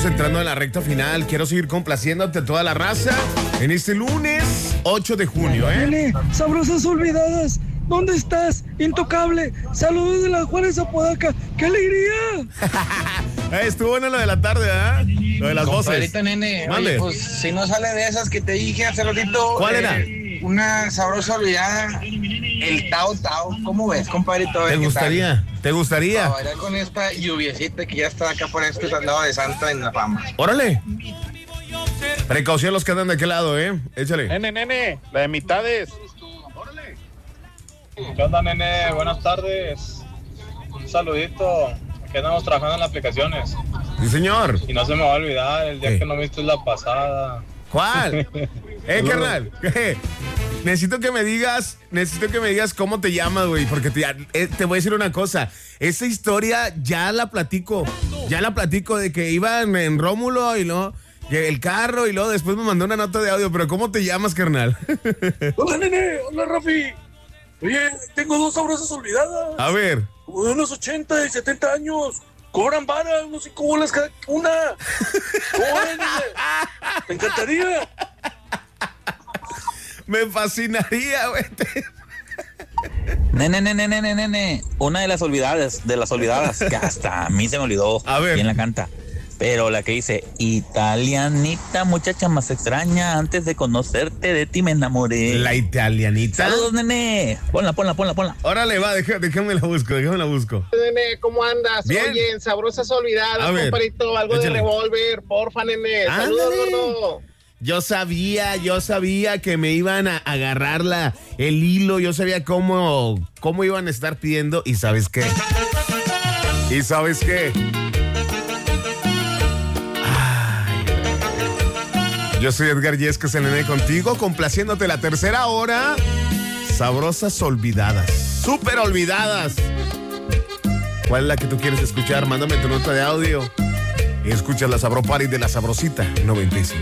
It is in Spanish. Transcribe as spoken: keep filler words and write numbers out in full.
estamos entrando en la recta final. Quiero seguir complaciéndote a toda la raza en este lunes ocho de junio, ¿eh? Nene, sabrosas olvidadas. ¿Dónde estás? Intocable. Saludos de la Juárez Apodaca. ¡Qué alegría! eh, estuvo bueno lo de la tarde, ¿ah? ¿eh? Lo de las voces. Compadrito Nene, oye, pues si no sale de esas que te dije hace ratito. ¿Cuál era? Eh, una sabrosa olvidada. El Tao Tao. ¿Cómo ves, compadrito? ¿Te gustaría? ¿Te gustaría? A bailar con esta lluviecita que ya está acá por este lado de Santa en La Fama. ¡Órale! Precaución los que andan de aquel lado, ¿eh? Échale. Nene, nene, la de mitades. ¿Qué onda, nene? Buenas tardes. Un saludito. Aquí andamos trabajando en las aplicaciones. Sí, señor. Y no se me va a olvidar el día ¿Qué? que no viste la pasada. ¿Cuál? eh, carnal. ¿Qué? Necesito que me digas, necesito que me digas cómo te llamas, güey, porque te, eh, te voy a decir una cosa. Esa historia ya la platico, ya la platico de que iban en Rómulo y luego el carro y luego después me mandó una nota de audio, pero ¿cómo te llamas, carnal? Hola, nene. Hola, Rafi. Oye, tengo dos sabrosas olvidadas. A ver. Como de unos ochenta y setenta años. Cobran vara, unos cinco bolas cada una. Cobran, nene. Me encantaría. Me fascinaría, güey. Nene, nene, nene, nene. Una de las olvidadas, de las olvidadas, que hasta a mí se me olvidó. A ver. ¿Quién la canta? Pero la que dice, italianita, muchacha más extraña, antes de conocerte de ti me enamoré. La italianita. Saludos, nene. Ponla, ponla, ponla, ponla. Órale, va, déjame, déjame la busco, déjame la busco. Nene, ¿cómo andas? Bien. Oye, en sabrosas olvidadas, compadrito, algo Échale. de revólver, porfa, nene. Ándale. Saludos, gordo. Yo sabía, yo sabía que me iban a agarrar la, el hilo, yo sabía cómo, cómo iban a estar pidiendo, y ¿sabes qué? ¿Y sabes qué? Ay, yo soy Edgar Yescas, el nene contigo, complaciéndote la tercera hora. Sabrosas olvidadas, súper olvidadas. ¿Cuál es la que tú quieres escuchar? Mándame tu nota de audio. Y escuchas la Sabro Party de la Sabrosita noventa y cinco.